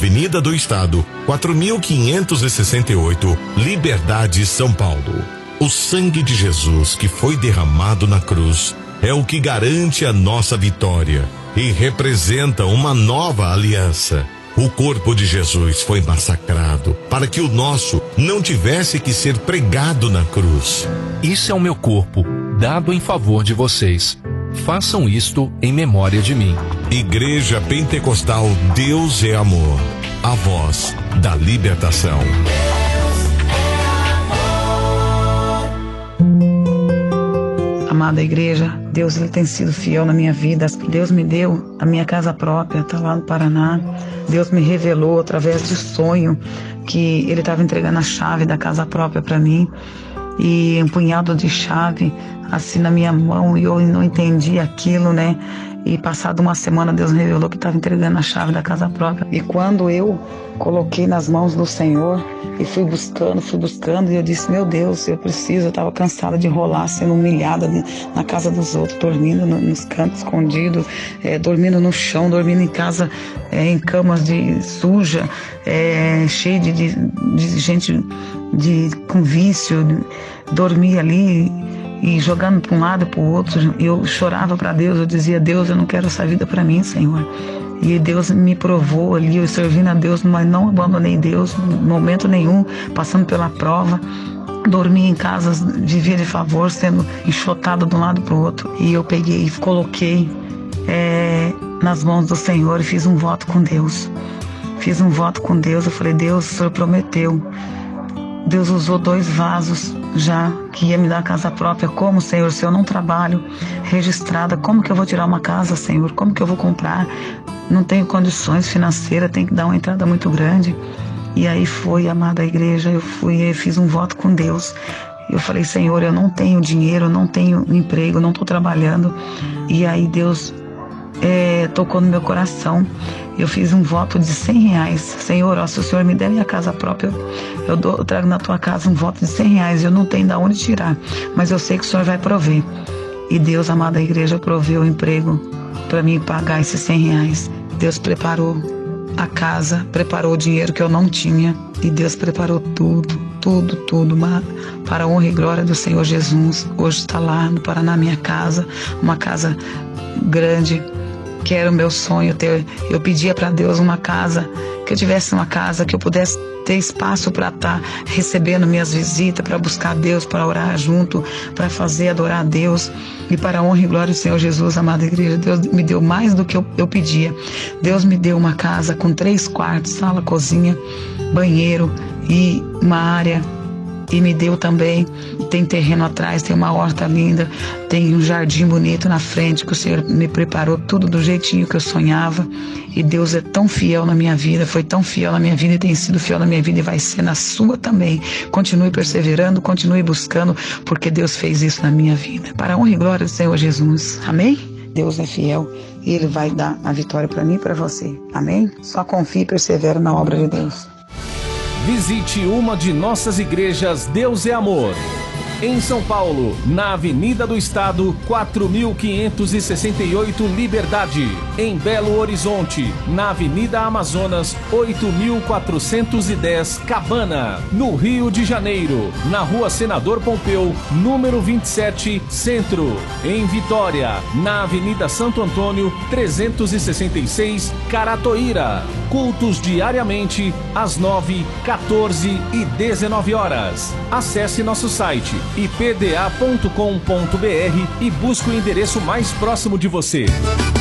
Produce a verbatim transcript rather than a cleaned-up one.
Avenida do Estado, quatro mil quinhentos e sessenta e oito, Liberdade, São Paulo. O sangue de Jesus que foi derramado na cruz é o que garante a nossa vitória e representa uma nova aliança. O corpo de Jesus foi massacrado para que o nosso não tivesse que ser pregado na cruz. Isso é o meu corpo, dado em favor de vocês. Façam isto em memória de mim. Igreja Pentecostal Deus é Amor, a voz da libertação. Amada igreja, Deus ele tem sido fiel na minha vida. Deus me deu a minha casa própria, está lá no Paraná. Deus me revelou através de sonho que Ele estava entregando a chave da casa própria para mim. E um punhado de chave assim na minha mão, e eu não entendi aquilo, né? E passado uma semana Deus me revelou que estava entregando a chave da casa própria. E quando eu coloquei nas mãos do Senhor e fui buscando, fui buscando, e eu disse, meu Deus, eu preciso, eu estava cansada de rolar, sendo humilhada na casa dos outros, dormindo no, nos cantos escondidos, é, dormindo no chão, dormindo em casa, é, em camas de suja, é, cheio de, de, de gente de, com vício, dormia ali e jogando para um lado e para o outro. Eu chorava para Deus, eu dizia, Deus, eu não quero essa vida para mim, Senhor. E Deus me provou ali, eu servindo a Deus, mas não abandonei Deus em momento nenhum, passando pela prova. Dormia em casas de via de favor, sendo enxotada de um lado para o outro. E eu peguei e coloquei é, nas mãos do Senhor e fiz um voto com Deus. Fiz um voto com Deus, eu falei, Deus, o Senhor prometeu. Deus usou dois vasos já, que ia me dar casa própria. Como, Senhor, se eu não trabalho registrada, como que eu vou tirar uma casa, Senhor? Como que eu vou comprar? Não tenho condições financeiras, tem que dar uma entrada muito grande. E aí foi, amada igreja, eu fui e fiz um voto com Deus. Eu falei, Senhor, eu não tenho dinheiro, eu não tenho emprego, não estou trabalhando. E aí Deus é, tocou no meu coração. Eu fiz um voto de cem reais. Senhor, ó, se o Senhor me der minha casa própria, eu, eu, dou, eu trago na tua casa um voto de cem reais. Eu não tenho de onde tirar, mas eu sei que o Senhor vai prover. E Deus, amada igreja, proveu o emprego para mim pagar esses cem reais. Deus preparou a casa, preparou o dinheiro que eu não tinha. E Deus preparou tudo, tudo, tudo para a honra e glória do Senhor Jesus. Hoje está lá no Paraná minha casa, uma casa grande, que era o meu sonho ter. Eu pedia para Deus uma casa, que eu tivesse uma casa, que eu pudesse ter espaço para estar tá recebendo minhas visitas, para buscar Deus, para orar junto, para fazer, adorar a Deus. E para a honra e glória do Senhor Jesus, amada igreja, Deus me deu mais do que eu, eu pedia. Deus me deu uma casa com três quartos, sala, cozinha, banheiro e uma área. E me deu também, tem terreno atrás, tem uma horta linda, tem um jardim bonito na frente, que o Senhor me preparou tudo do jeitinho que eu sonhava. E Deus é tão fiel na minha vida, foi tão fiel na minha vida e tem sido fiel na minha vida e vai ser na sua também. Continue perseverando, continue buscando, porque Deus fez isso na minha vida. Para a honra e glória do Senhor Jesus. Amém? Deus é fiel e Ele vai dar a vitória para mim e para você. Amém? Só confie e persevera na obra de Deus. Visite uma de nossas igrejas Deus é Amor. Em São Paulo, na Avenida do Estado, quatro mil quinhentos e sessenta e oito, Liberdade. Em Belo Horizonte, na Avenida Amazonas, oito mil quatrocentos e dez, Cabana. No Rio de Janeiro, na Rua Senador Pompeu, número vinte e sete, Centro. Em Vitória, na Avenida Santo Antônio, trezentos e sessenta e seis, Caratoíra. Cultos diariamente, às nove, quatorze e dezenove horas. Acesse nosso site i p d a ponto com ponto b r e busque o endereço mais próximo de você.